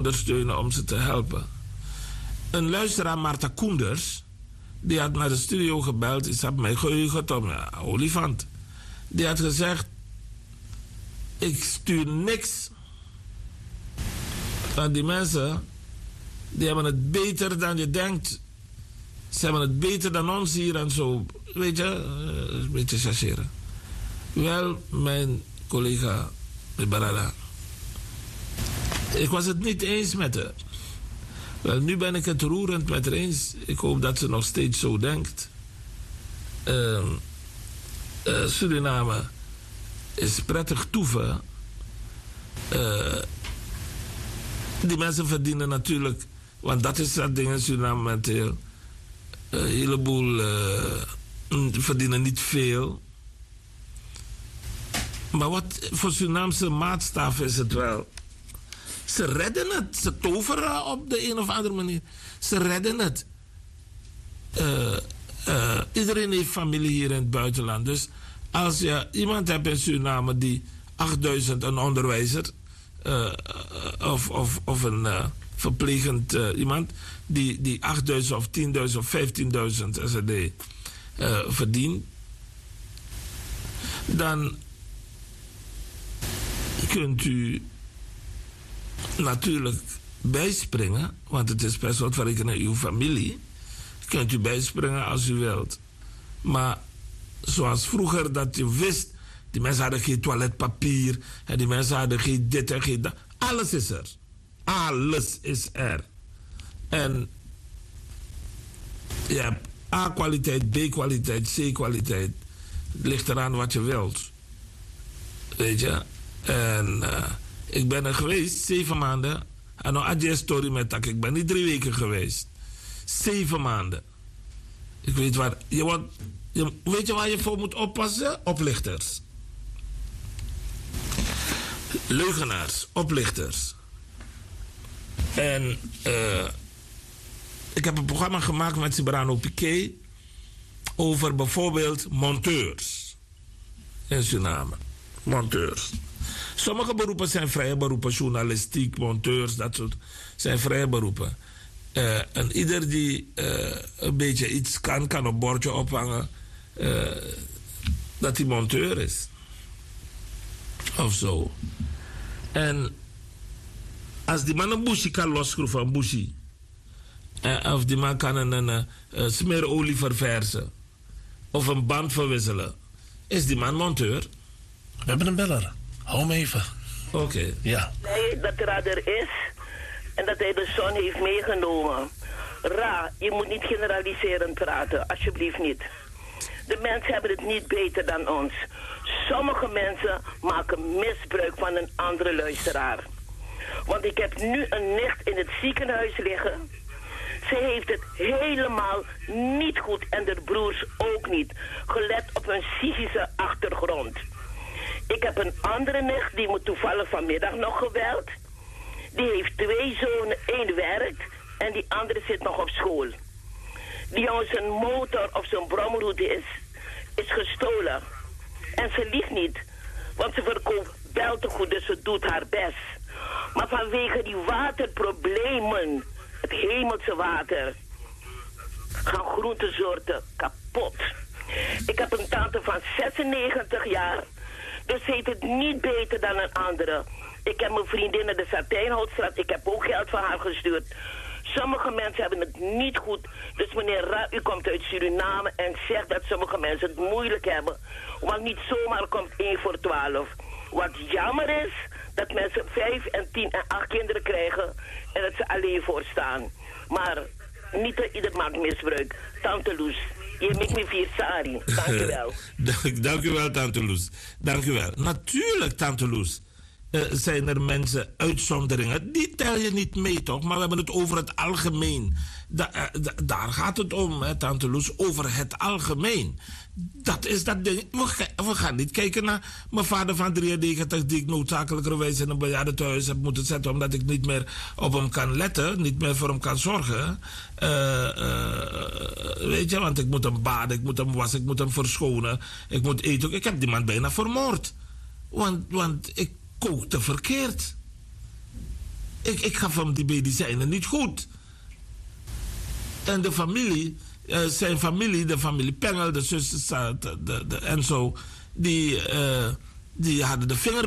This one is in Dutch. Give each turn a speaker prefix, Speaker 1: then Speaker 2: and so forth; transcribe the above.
Speaker 1: ondersteunen, om ze te helpen. Een luisteraar, Marta Koenders, die had naar de studio gebeld. Is had mij geheugen om olifant. Die had gezegd: ik stuur niks. Want die mensen, die hebben het beter dan je denkt. Ze hebben het beter dan ons hier en zo. Weet je, een beetje chargeren. Wel, mijn collega Barada, ik was het niet eens met haar. Wel, nu ben ik het roerend met haar eens. Ik hoop dat ze nog steeds zo denkt. Suriname is prettig toeven. Die mensen verdienen natuurlijk, want dat is dat ding in Suriname momenteel. Een heleboel verdienen niet veel. Maar wat voor Surinaamse maatstaf is het wel. Ze redden het. Ze toveren op de een of andere manier. Ze redden het. Iedereen heeft familie hier in het buitenland. Dus als je iemand hebt in Suriname die 8000, een onderwijzer of een verplegend iemand die 8000 of 10.000 of 15.000 SRD verdient, dan kunt u natuurlijk bijspringen, want het is best wat verrekenen in uw familie. Kunt u bijspringen als u wilt. Maar zoals vroeger dat je wist, die mensen hadden geen toiletpapier en die mensen hadden geen dit en geen dat. Alles is er. Alles is er. En je hebt A-kwaliteit, B-kwaliteit, C-kwaliteit. Het ligt eraan wat je wilt. Weet je? En ik ben er geweest 7 maanden. En nog had je een story met dat. Ik ben niet 3 weken geweest. 7 maanden. Ik weet waar. Weet je waar je voor moet oppassen? Oplichters. Leugenaars. Oplichters. En ik heb een programma gemaakt met Cibrano Piqué over bijvoorbeeld monteurs in Suriname. Monteurs. Sommige beroepen zijn vrije beroepen, journalistiek, monteurs, dat soort zijn vrije beroepen. En ieder die een beetje iets kan een bordje ophangen dat hij monteur is. Of zo. En als die man een bushie kan losschroeven, een bushie. Of die man kan een smeerolie verversen. Of een band verwisselen. Is die man monteur?
Speaker 2: We hebben een beller. Hou hem even.
Speaker 1: Oké.
Speaker 2: Ja.
Speaker 3: Nee, dat Ra er is. En dat hij de zon heeft meegenomen. Ra, je moet niet generaliserend praten. Alsjeblieft niet. De mensen hebben het niet beter dan ons. Sommige mensen maken misbruik van een andere luisteraar. Want ik heb nu een nicht in het ziekenhuis liggen. Ze heeft het helemaal niet goed en de broers ook niet. Gelet op hun psychische achtergrond. Ik heb een andere nicht, die me toevallig vanmiddag nog gebeld. Die heeft 2 zonen, 1 werkt en die andere zit nog op school. Die jongen zijn motor of zijn brommerhoed is gestolen. En ze liegt niet, want ze verkoopt beltegoed, dus ze doet haar best. Maar vanwege die waterproblemen, het hemelse water, gaan groentesoorten kapot. Ik heb een tante van 96 jaar, dus ze heeft het niet beter dan een andere. Ik heb mijn vriendin in de Satijnhoutstraat, ik heb ook geld van haar gestuurd. Sommige mensen hebben het niet goed. Dus meneer Ra, u komt uit Suriname en zegt dat sommige mensen het moeilijk hebben. Want niet zomaar komt 1 voor 12. Wat jammer is, dat mensen 5 en 10 en 8 kinderen krijgen en dat ze alleen voor staan. Maar niet ieder maakt misbruik. Tante Loes, je maakt me 4 sari. Dank u wel.
Speaker 1: Dank u wel, Tante Loes. Dank u wel. Natuurlijk, Tante Loes. Zijn er mensen, uitzonderingen, die tel je niet mee, toch? Maar we hebben het over het algemeen. Daar gaat het om, hè, Tante Loes, over het algemeen. Dat is dat ding. We gaan niet kijken naar mijn vader van 93, die ik noodzakelijkerwijs in een bejaardentehuis heb moeten zetten, omdat ik niet meer op hem kan letten, niet meer voor hem kan zorgen. Weet je, want ik moet hem baden, ik moet hem wassen, ik moet hem verschonen, ik moet eten. Ik heb die man bijna vermoord. Want ik kookte verkeerd. Ik gaf hem die medicijnen niet goed. En de familie, zijn familie, de familie Pengel, de zusters en zo, die hadden de vinger